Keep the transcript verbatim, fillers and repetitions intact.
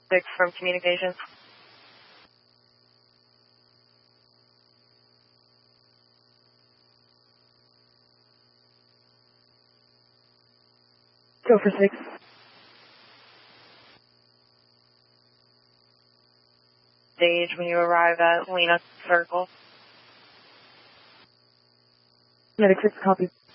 Six from communications. Go for six. Stage when you arrive at Lena Circle. Medic six, copy.